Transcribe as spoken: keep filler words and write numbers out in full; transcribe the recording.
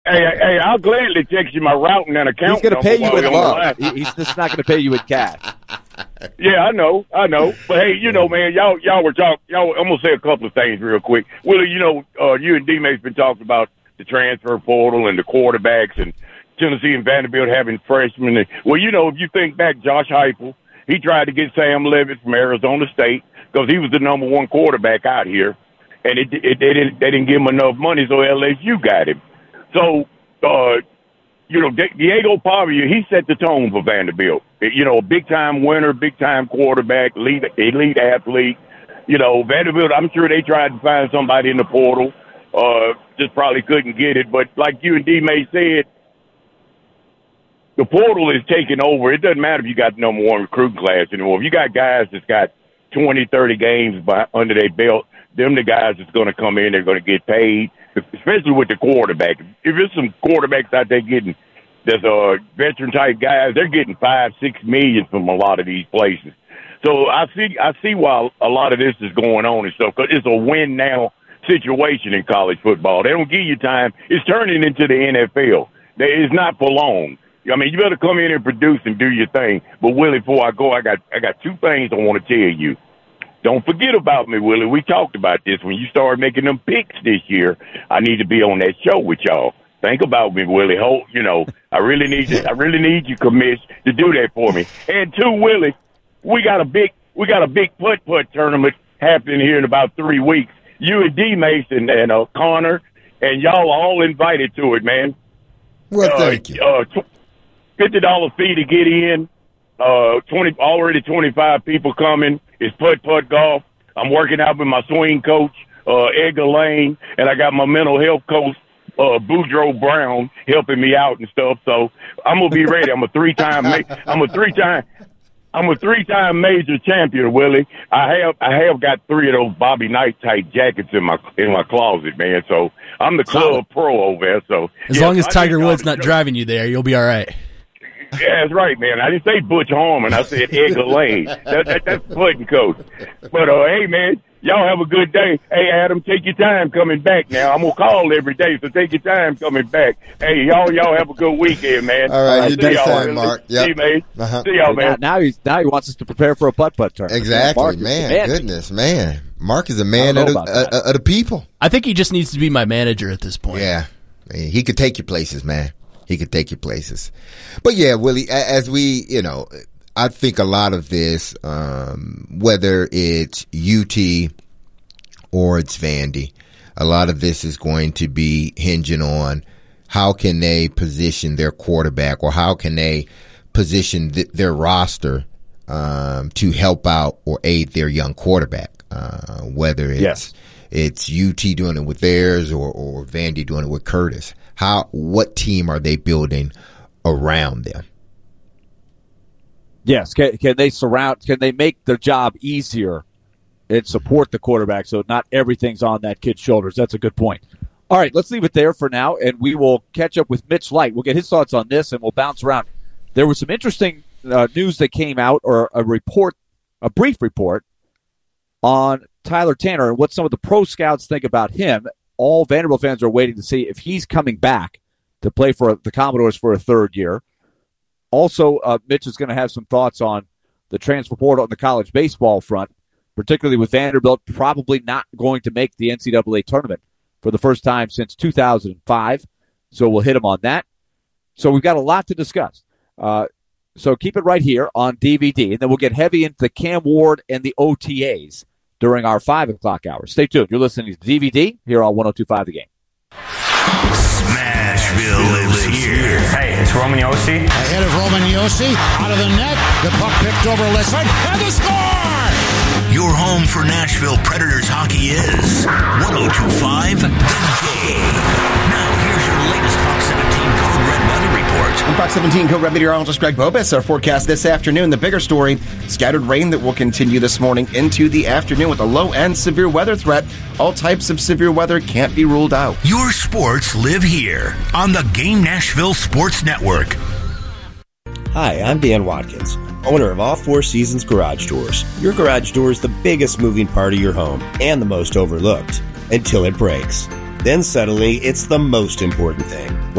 Hey, hey, I'll gladly text you my routing and account. He's going to pay you with love. He, he's just not going to pay you with cash. Yeah, I know, I know. But hey, you know, man, y'all, y'all were talking. Y'all, I'm gonna say a couple of things real quick. Willie, you know, uh, you and D-May's been talking about the transfer portal and the quarterbacks, and Tennessee and Vanderbilt having freshmen. And, well, you know, if you think back, Josh Heupel, he tried to get Sam Levitt from Arizona State because he was the number one quarterback out here, and it, it, they didn't they didn't give him enough money, so L S U got him. So. Uh, You know, Diego Pavia, he set the tone for Vanderbilt. You know, a big-time winner, big-time quarterback, elite, elite athlete. You know, Vanderbilt, I'm sure they tried to find somebody in the portal. Uh, just probably couldn't get it. But like you and D-May said, the portal is taking over. It doesn't matter if you got the number one recruiting class anymore. If you got guys that's got twenty, thirty games by, under their belt, them the guys that's going to come in, they're going to get paid. Especially with the quarterback. If there's some quarterbacks out there getting, there's uh, veteran-type guys, they're getting five, six million from a lot of these places. So I see I see why a lot of this is going on and stuff, because it's a win-now situation in college football. They don't give you time. It's turning into the N F L. It's not for long. I mean, you better come in and produce and do your thing. But, Willie, before I go, I got I got two things I want to tell you. Don't forget about me, Willie. We talked about this. When you start making them picks this year, I need to be on that show with y'all. Think about me, Willie. Hold, you know, I really need you. I really need you, commish, to do that for me. And two, Willie, we got a big, we got a big putt putt tournament happening here in about three weeks. You and D Mason and uh, Connor and y'all are all invited to it, man. Well, uh, thank you. Uh, Fifty dollar fee to get in. Uh, twenty already twenty five people coming. It's putt putt golf. I'm working out with my swing coach, uh, Edgar Lane, and I got my mental health coach, uh, Boudreaux Brown, helping me out and stuff. So I'm gonna be ready. I'm a three time. I'm a three time. I'm a three time major champion, Willie. I have I have got three of those Bobby Knight type jackets in my in my closet, man. So I'm the club pro over there. So as yeah, long as I Tiger Woods not show. driving you there, you'll be all right. Yeah, that's right, man. I didn't say Butch Harmon. I said Edgar Lane. That, that, that's putting coach. But, uh, hey, man, y'all have a good day. Hey, Adam, take your time coming back now. I'm going to call every day, so take your time coming back. Hey, y'all y'all have a good weekend, man. All right, you see do y'all, fine, man. Mark. See Yep. you, man. Uh-huh. See y'all, man. Now, now, he's, now he wants us to prepare for a putt-putt tournament. Exactly, Mark man. Goodness, man. Mark is a man of the, uh, of the people. I think he just needs to be my manager at this point. Yeah. He could take you places, man. He could take you places. But yeah, Willie, as we, you know, I think a lot of this, um, whether it's U T or it's Vandy, a lot of this is going to be hinging on how can they position their quarterback, or how can they position th- their roster um, to help out or aid their young quarterback, uh, whether it's yes. it's U T doing it with theirs, or, or Vandy doing it with Curtis. How, what team are they building around them? Yes. Can, can they surround, can they make their job easier and support the quarterback so not everything's on that kid's shoulders? That's a good point. All right, let's leave it there for now, and we will catch up with Mitch Light. We'll get his thoughts on this, and we'll bounce around. There was some interesting uh, news that came out, or a report, a brief report on Tyler Tanner and what some of the pro scouts think about him. All Vanderbilt fans are waiting to see if he's coming back to play for the Commodores for a third year. Also, uh, Mitch is going to have some thoughts on the transfer portal on the college baseball front, particularly with Vanderbilt probably not going to make the N C double A tournament for the first time since two thousand five. So we'll hit him on that. So we've got a lot to discuss. Uh, so keep it right here on D V D, and then we'll get heavy into the Cam Ward and the O T As during our five o'clock hour. Stay tuned. You're listening to D V D here on one oh two point five The Game. Smashville lives here. Hey, it's Roman Yossi. Ahead of Roman Yossi, out of the net, the puck picked over Lissard, and the score! Your home for Nashville Predators hockey is one oh two point five The Game. Now, here's your latest Fox seventeen Code Red weather report. I'm Fox seventeen Code Red meteorologist Greg Bobus. Our forecast this afternoon, the bigger story, scattered rain that will continue this morning into the afternoon with a low and severe weather threat. All types of severe weather can't be ruled out. Your sports live here on the Game Nashville Sports Network. Hi, I'm Dan Watkins, owner of All Four Seasons Garage Doors. Your garage door is the biggest moving part of your home and the most overlooked until it breaks. Then suddenly, it's the most important thing.